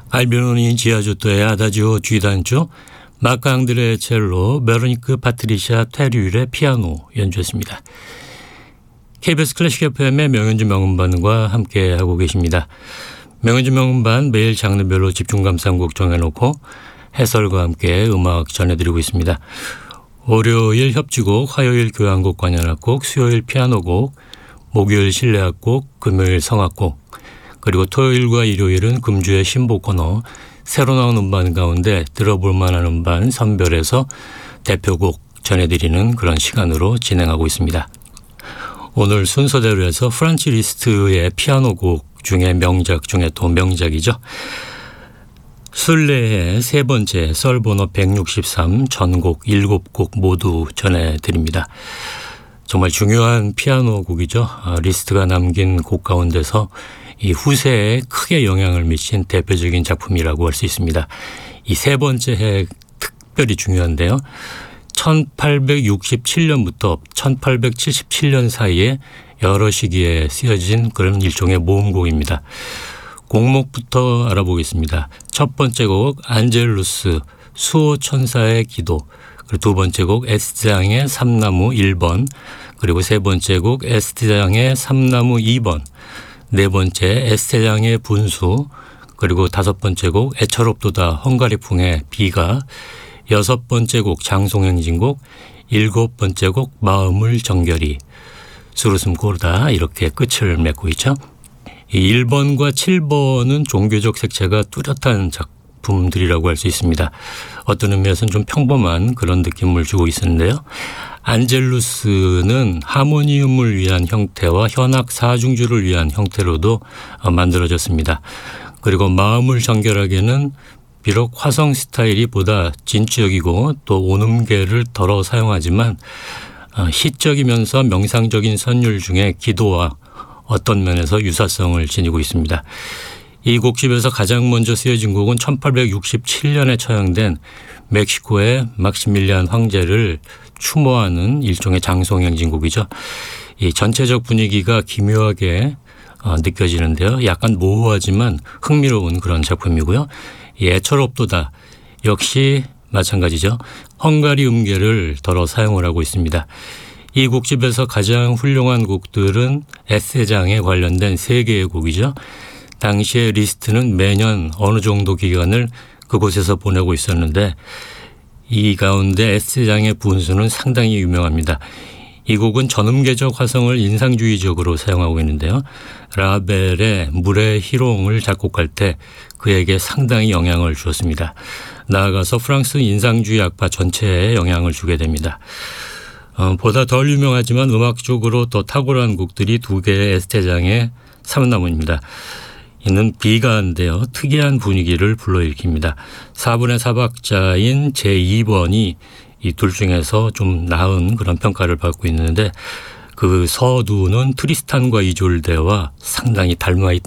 알베로니 지아조토의 아다지오 G단조, 마크 앙드레 첼로, 베로니크 파트리샤 테류일의 피아노 연주했습니다. KBS 클래식 FM의 명연주 명음반과 함께하고 계십니다. 명연주 명음반 매일 장르별로 집중 감상곡 정해놓고 해설과 함께 음악 전해드리고 있습니다. 월요일 협주곡, 화요일 교향곡 관현악곡, 수요일 피아노곡, 목요일 실내악곡, 금요일 성악곡, 그리고 토요일과 일요일은 금주의 신보 코너, 새로 나온 음반 가운데 들어볼 만한 음반 선별해서 대표곡 전해드리는 그런 시간으로 진행하고 있습니다. 오늘 순서대로 해서 프란츠 리스트의 피아노곡 중에 명작 중에 또 명작이죠. 술레의 세 번째 썰 번호 163 전곡 7곡 모두 전해드립니다. 정말 중요한 피아노 곡이죠. 리스트가 남긴 곡 가운데서 이 후세에 크게 영향을 미친 대표적인 작품이라고 할 수 있습니다. 이 세 번째 해 특별히 중요한데요. 1867년부터 1877년 사이에 여러 시기에 쓰여진 그런 일종의 모음곡입니다. 곡목부터 알아보겠습니다. 첫 번째 곡 안젤루스 수호천사의 기도, 그리고 두 번째 곡 에스테장의 삼나무 1번, 그리고 세 번째 곡 에스테장의 삼나무 2번, 네 번째 에스테장의 분수, 그리고 다섯 번째 곡 애처롭도다 헝가리풍의 비가, 여섯 번째 곡 장송행진곡, 일곱 번째 곡 마음을 정결히, 수르슴 고르다 이렇게 끝을 맺고 있죠. 이 1번과 7번은 종교적 색채가 뚜렷한 작품들이라고 할 수 있습니다. 어떤 의미에서는 좀 평범한 그런 느낌을 주고 있었는데요. 안젤루스는 하모니움을 위한 형태와 현악 사중주를 위한 형태로도 만들어졌습니다. 그리고 마음을 정결하게는 비록 화성 스타일이 보다 진취적이고 또 온음계를 덜어 사용하지만 시적이면서 명상적인 선율 중에 기도와 어떤 면에서 유사성을 지니고 있습니다. 이 곡집에서 가장 먼저 쓰여진 곡은 1867년에 처형된 멕시코의 막시밀리안 황제를 추모하는 일종의 장송행진곡이죠. 이 전체적 분위기가 기묘하게 느껴지는데요. 약간 모호하지만 흥미로운 그런 작품이고요. 이 애처롭도다 역시 마찬가지죠. 헝가리 음계를 덜어 사용을 하고 있습니다. 이 곡집에서 가장 훌륭한 곡들은 에세장에 관련된 3개의 곡이죠. 당시에 리스트는 매년 어느 정도 기간을 그곳에서 보내고 있었는데 이 가운데 에세장의 분수는 상당히 유명합니다. 이 곡은 전음계적 화성을 인상주의적으로 사용하고 있는데요. 라벨의 물의 희롱을 작곡할 때 그에게 상당히 영향을 주었습니다. 나아가서 프랑스 인상주의 악파 전체에 영향을 주게 됩니다. 보다 덜 유명하지만 음악적으로 더 탁월한 곡들이 2개의 에스테장의 삼나무입니다. 이는 비가인데요. 특이한 분위기를 불러일으킵니다. 4분의 4박자인 제2번이 이 둘 중에서 좀 나은 그런 평가를 받고 있는데 그 서두는 트리스탄과 이졸데와 상당히 닮아